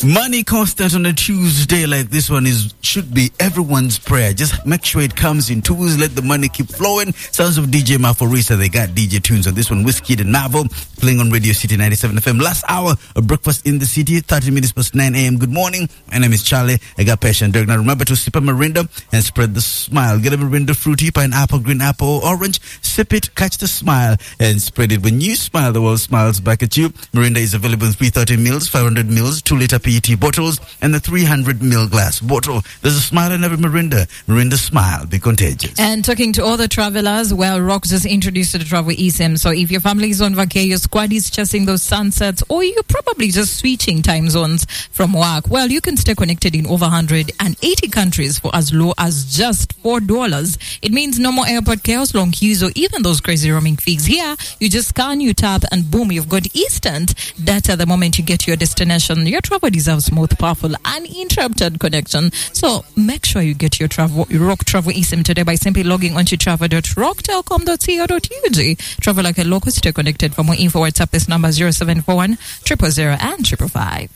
Money constant on a Tuesday like this one should be everyone's prayer. Just make sure it comes in twos. Let the money keep flowing. Sounds of DJ Maforisa. They got DJ tunes on this one. Whiskey and Navo playing on Radio City 97 FM. Last hour, a breakfast in the city. 30 minutes past 9 a.m. Good morning. My name is Charlie. I got passion. Dirk. Now remember to sip a Mirinda and spread the smile. Get a Mirinda fruity, pineapple, green apple, orange. Sip it, catch the smile, and spread it. When you smile, the world smiles back at you. Mirinda is available in 330 mils, 500 mils, 2-liter PET bottles, and the 300 ml glass bottle. There's a smile in every Mirinda. Mirinda smile, be contagious. And talking to all the travelers, well, Rock just introduced to the travel eSIM. So if your family is on vacation, your squad is chasing those sunsets, or you're probably just switching time zones from work, well, you can stay connected in over 180 countries for as low as just $4. It means no more airport chaos, long queues, or even those crazy roaming fees. Here, you just scan, you tap, and boom, you've got instant data the moment you get to your destination. Your travel deserves smooth, powerful, uninterrupted connection. So make sure you get your Rock Travel eSIM today by simply logging onto travel.rocktelcom.co.ug. Travel like a local, stay connected. For more info, WhatsApp this number 0741 000 and 555.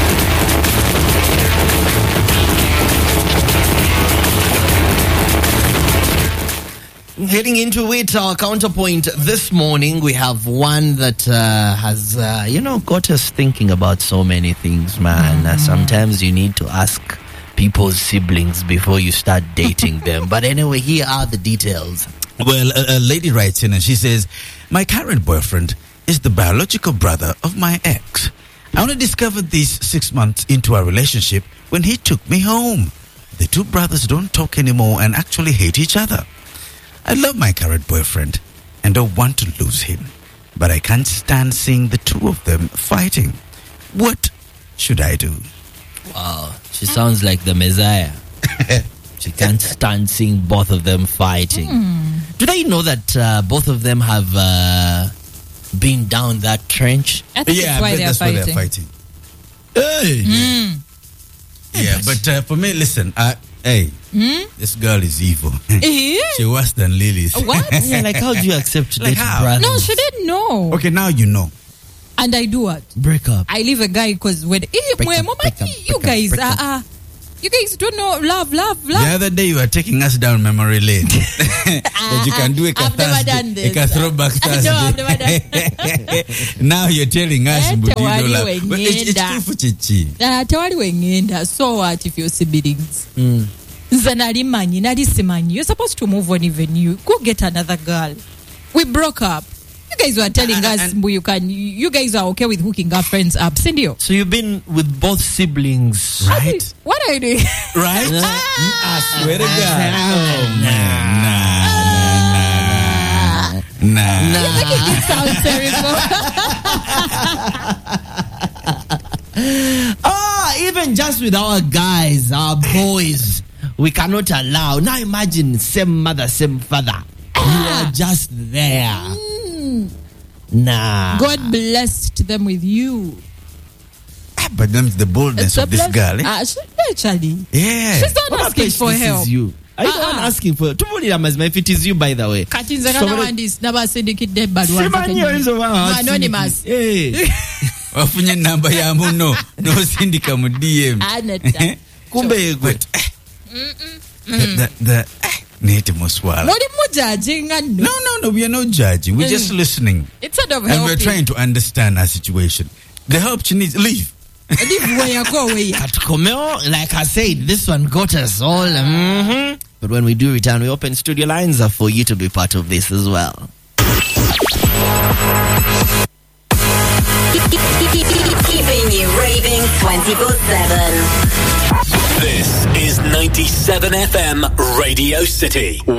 Getting into it, our counterpoint this morning, we have one that has, got us thinking about so many things, man. Sometimes you need to ask people's siblings before you start dating them. But anyway, here are the details. Well, a lady writes in and she says, my current boyfriend is the biological brother of my ex. I only discovered this 6 months into our relationship when he took me home. The two brothers don't talk anymore and actually hate each other. I love my current boyfriend and don't want to lose him, but I can't stand seeing the two of them fighting. What should I do? Wow, she sounds like the Messiah. She can't stand seeing both of them fighting. Do they know that both of them have been down that trench? I think that's why they're fighting. Hey! Yeah, but for me, listen, this girl is evil. She worse than Lily's. What? Yeah, like how do you accept Like dating how? brothers? No, she didn't know. Okay, now you know. And I do what? Break up. I leave a guy because when you guys don't know love. The other day you were taking us down memory lane. That you can do a I've never done this. A throwback Thursday. No, I've never done. Now you're telling us It's so what if your siblings? You're supposed to move on. Even you go get another girl. We broke up. You guys were telling us you guys are okay with hooking our friends up, Cindy. So you've been with both siblings, right? What are you doing? Right? I swear to God. Nah. You're making it sound terrible. Even just with our guys, our boys, we cannot allow. Now imagine same mother, same father. You are just there. Nah. God blessed them with you. But then the boldness of this girl. Actually. Yeah. She's not asking for help. Is you. Are you the one asking for help? If it is you, by the way. Anonymous. Hey. Wafunye namba ya muno. No sindika mu DM. Kumbe but the native muswala. What are you judging? No, we are not judging. We're just listening. It's sort of and helping. we're trying to understand our situation. The help she needs, leave. Like I said, this one got us all. But when we do return, we open studio lines up for you to be part of this as well. Keeping you raving 24/7. This is 97 FM Radio City.